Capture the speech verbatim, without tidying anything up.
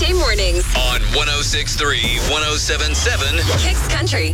Weekday mornings on one oh six point three, one oh seven point seven Kicks Country.